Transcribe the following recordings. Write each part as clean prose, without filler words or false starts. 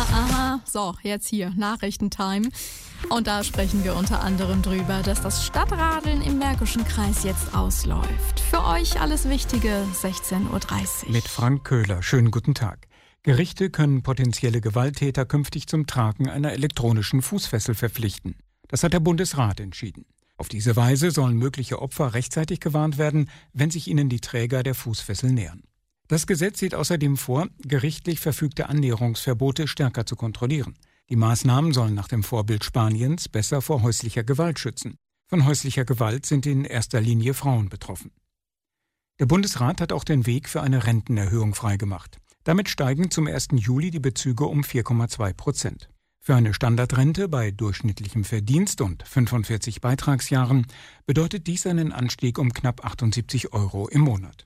Aha. So, jetzt hier, Nachrichtentime. Und da sprechen wir unter anderem drüber, dass das Stadtradeln im Märkischen Kreis jetzt ausläuft. Für euch alles Wichtige, 16:30 Uhr. Mit Frank Köhler. Schönen guten Tag. Gerichte können potenzielle Gewalttäter künftig zum Tragen einer elektronischen Fußfessel verpflichten. Das hat der Bundesrat entschieden. Auf diese Weise sollen mögliche Opfer rechtzeitig gewarnt werden, wenn sich ihnen die Träger der Fußfessel nähern. Das Gesetz sieht außerdem vor, gerichtlich verfügte Annäherungsverbote stärker zu kontrollieren. Die Maßnahmen sollen nach dem Vorbild Spaniens besser vor häuslicher Gewalt schützen. Von häuslicher Gewalt sind in erster Linie Frauen betroffen. Der Bundesrat hat auch den Weg für eine Rentenerhöhung freigemacht. Damit steigen zum 1. Juli die Bezüge um 4,2%. Für eine Standardrente bei durchschnittlichem Verdienst und 45 Beitragsjahren bedeutet dies einen Anstieg um knapp 78 € im Monat.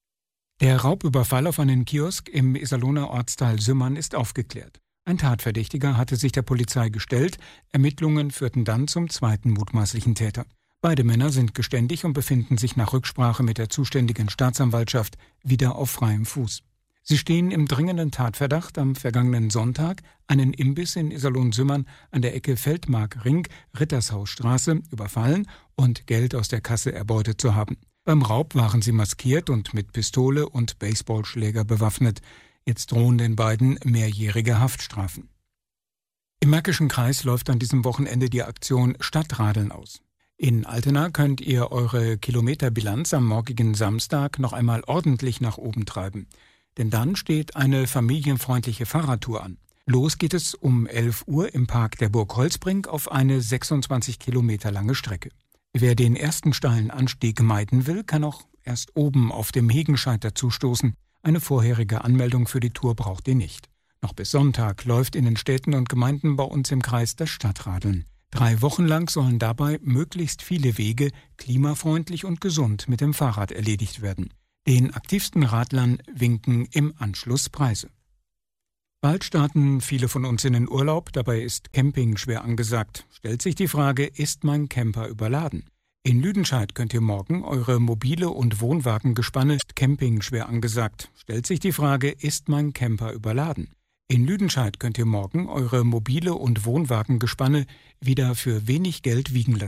Der Raubüberfall auf einen Kiosk im Iserlohner Ortsteil Sümmern ist aufgeklärt. Ein Tatverdächtiger hatte sich der Polizei gestellt. Ermittlungen führten dann zum zweiten mutmaßlichen Täter. Beide Männer sind geständig und befinden sich nach Rücksprache mit der zuständigen Staatsanwaltschaft wieder auf freiem Fuß. Sie stehen im dringenden Tatverdacht, am vergangenen Sonntag einen Imbiss in Iserlohn-Sümmern an der Ecke Feldmark-Ring, Rittershausstraße überfallen und Geld aus der Kasse erbeutet zu haben. Beim Raub waren sie maskiert und mit Pistole und Baseballschläger bewaffnet. Jetzt drohen den beiden mehrjährige Haftstrafen. Im Märkischen Kreis läuft an diesem Wochenende die Aktion Stadtradeln aus. In Altena könnt ihr eure Kilometerbilanz am morgigen Samstag noch einmal ordentlich nach oben treiben. Denn dann steht eine familienfreundliche Fahrradtour an. Los geht es um 11 Uhr im Park der Burg Holzbrink auf eine 26 Kilometer lange Strecke. Wer den ersten steilen Anstieg meiden will, kann auch erst oben auf dem Hegenscheiter zustoßen. Eine vorherige Anmeldung für die Tour braucht ihr nicht. Noch bis Sonntag läuft in den Städten und Gemeinden bei uns im Kreis das Stadtradeln. 3 Wochen lang sollen dabei möglichst viele Wege klimafreundlich und gesund mit dem Fahrrad erledigt werden. Den aktivsten Radlern winken im Anschluss Preise. Bald starten viele von uns in den Urlaub, dabei ist Camping schwer angesagt. Stellt sich die Frage, ist mein Camper überladen? In Lüdenscheid könnt ihr morgen eure mobile und Wohnwagengespanne Camping schwer angesagt. Stellt sich die Frage, ist mein Camper überladen? In Lüdenscheid könnt ihr morgen eure mobile und Wohnwagengespanne wieder für wenig Geld wiegen lassen.